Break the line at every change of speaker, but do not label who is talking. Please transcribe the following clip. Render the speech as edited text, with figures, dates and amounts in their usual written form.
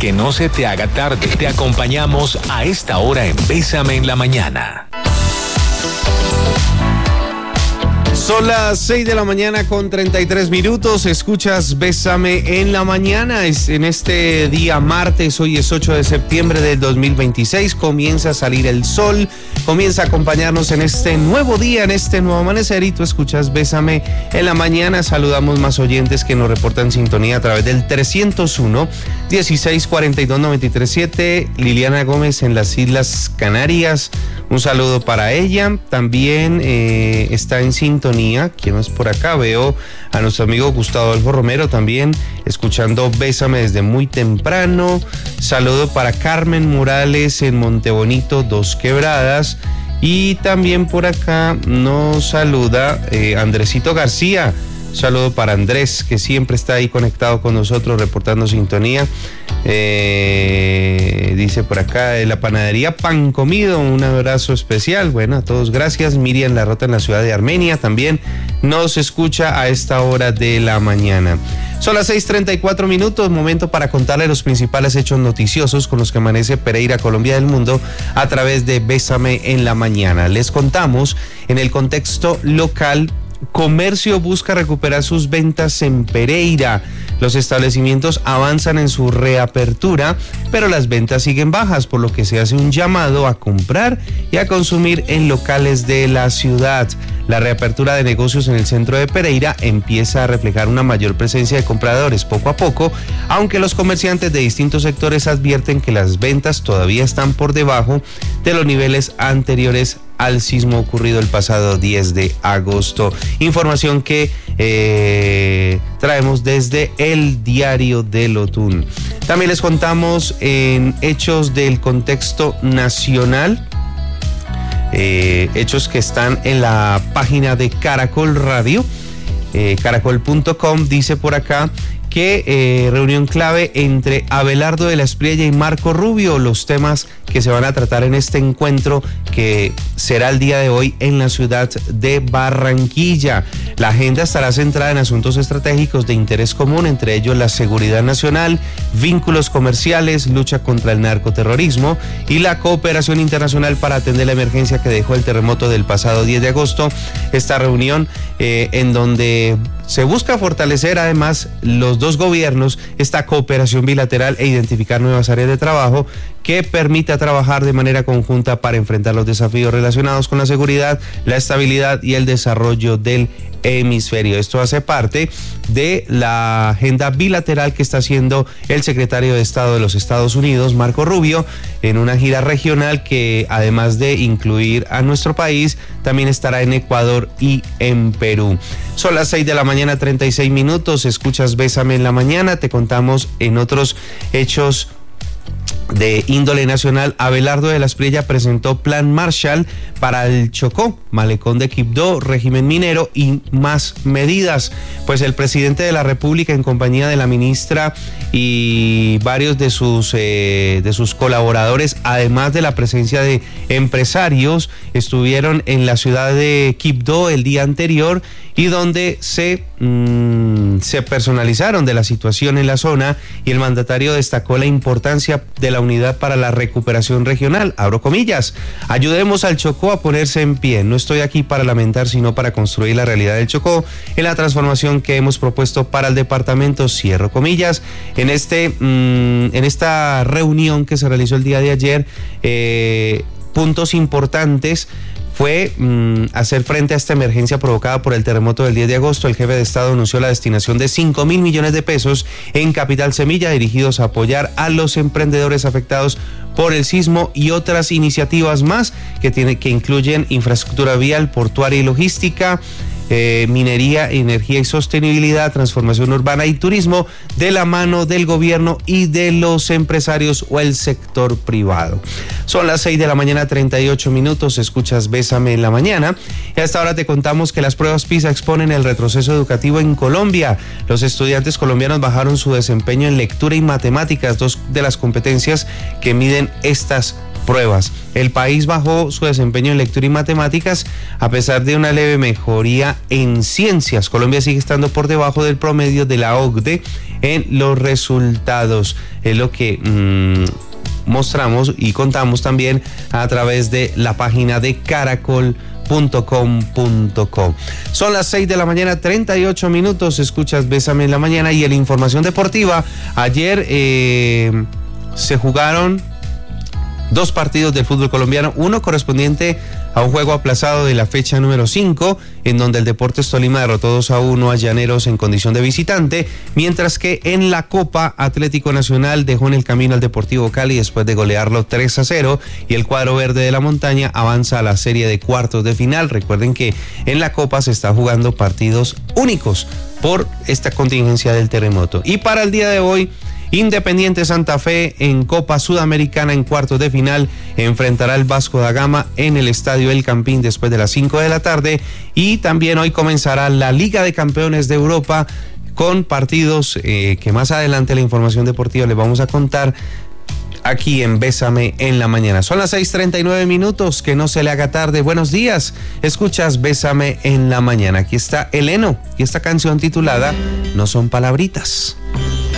que no se te haga tarde. Te acompañamos a esta hora en Bésame en la Mañana.
Son las 6 de la mañana con 33 minutos. Escuchas Bésame en la Mañana. Es en este día martes, hoy es 8 de septiembre del 2026. Comienza a salir el sol, comienza a acompañarnos en este nuevo día, en este nuevo amanecer. Y tú escuchas Bésame en la Mañana. Saludamos más oyentes que nos reportan sintonía a través del 301-1642-937. Liliana Gómez en las Islas Canarias. Un saludo para ella. También está en sintonía. ¿Quién más por acá? Veo a nuestro amigo Gustavo Adolfo Romero también escuchando Bésame desde muy temprano. Saludo para Carmen Morales en Montebonito, Dos Quebradas. Y también por acá nos saluda Andresito García. Saludo para Andrés, que siempre está ahí conectado con nosotros, reportando sintonía. Dice por acá, de la panadería Pan Comido, un abrazo especial. Bueno, a todos gracias. Miriam Larrota en la ciudad de Armenia también nos escucha a esta hora de la mañana. Son las 6:34 minutos, momento para contarle los principales hechos noticiosos con los que amanece Pereira, Colombia del mundo, a través de Bésame en la Mañana. Les contamos en el contexto local. Comercio busca recuperar sus ventas en Pereira. Los establecimientos avanzan en su reapertura, pero las ventas siguen bajas, por lo que se hace un llamado a comprar y a consumir en locales de la ciudad. La reapertura de negocios en el centro de Pereira empieza a reflejar una mayor presencia de compradores poco a poco, aunque los comerciantes de distintos sectores advierten que las ventas todavía están por debajo de los niveles anteriores al sismo ocurrido el pasado 10 de agosto. Información que traemos desde el Diario del Otún. También les contamos en hechos del contexto nacional, hechos que están en la página de Caracol Radio, caracol.com. Dice por acá que reunión clave entre Abelardo de la Espriella y Marco Rubio, los temas que se van a tratar en este encuentro que será el día de hoy en la ciudad de Barranquilla. La agenda estará centrada en asuntos estratégicos de interés común, entre ellos la seguridad nacional, vínculos comerciales, lucha contra el narcoterrorismo y la cooperación internacional para atender la emergencia que dejó el terremoto del pasado 10 de agosto. Esta reunión en donde se busca fortalecer además los dos gobiernos, esta cooperación bilateral e identificar nuevas áreas de trabajo que permita trabajar de manera conjunta para enfrentar los desafíos relacionados con la seguridad, la estabilidad y el desarrollo del hemisferio. Esto hace parte de la agenda bilateral que está haciendo el secretario de Estado de los Estados Unidos, Marco Rubio, en una gira regional que, además de incluir a nuestro país, también estará en Ecuador y en Perú. Son las 6 de la mañana, 36 minutos. Escuchas Bésame en la Mañana. Te contamos en otros hechos de índole nacional. Abelardo de la Espriella presentó plan Marshall para el Chocó, Malecón de Quibdó, régimen minero y más medidas. Pues el presidente de la República, en compañía de la ministra y varios de sus colaboradores, además de la presencia de empresarios, estuvieron en la ciudad de Quibdó el día anterior y donde se personalizaron de la situación en la zona, y el mandatario destacó la importancia de la unidad para la recuperación regional. Abro comillas: ayudemos al Chocó a ponerse en pie. No estoy aquí para lamentar, sino para construir la realidad del Chocó en la transformación que hemos propuesto para el departamento. Cierro comillas. En esta reunión que se realizó el día de ayer, puntos importantes fue hacer frente a esta emergencia provocada por el terremoto del 10 de agosto. El jefe de Estado anunció la destinación de 5.000 millones de pesos en Capital Semilla, dirigidos a apoyar a los emprendedores afectados por el sismo, y otras iniciativas más que incluyen infraestructura vial, portuaria y logística, minería, energía y sostenibilidad, transformación urbana y turismo, de la mano del gobierno y de los empresarios o el sector privado. Son las 6 de la mañana, 38 minutos. Escuchas Bésame en la Mañana, y hasta ahora te contamos que las pruebas PISA exponen el retroceso educativo en Colombia. Los estudiantes colombianos bajaron su desempeño en lectura y matemáticas, dos de las competencias que miden estas pruebas. El país bajó su desempeño en lectura y matemáticas a pesar de una leve mejoría en ciencias. Colombia sigue estando por debajo del promedio de la OCDE en los resultados. Es lo que mostramos y contamos también a través de la página de caracol.com.co. Son las 6 de la mañana, 38 minutos. Escuchas Bésame en la Mañana y en la información deportiva. Ayer se jugaron 2 partidos del fútbol colombiano, uno correspondiente a un juego aplazado de la fecha número 5, en donde el Deportes Tolima derrotó 2-1 a Llaneros en condición de visitante, mientras que en la Copa Atlético Nacional dejó en el camino al Deportivo Cali después de golearlo 3-0, y el cuadro verde de la montaña avanza a la serie de cuartos de final. Recuerden que en la Copa se está jugando partidos únicos por esta contingencia del terremoto. Y para el día de hoy, Independiente Santa Fe en Copa Sudamericana en cuartos de final enfrentará al Vasco da Gama en el Estadio El Campín después de las 5 de la tarde. Y también hoy comenzará la Liga de Campeones de Europa con partidos que más adelante la información deportiva les vamos a contar aquí en Bésame en la Mañana. Son las 6:39 minutos, que no se le haga tarde. Buenos días, escuchas Bésame en la Mañana. Aquí está Eleno y esta canción titulada No son palabritas.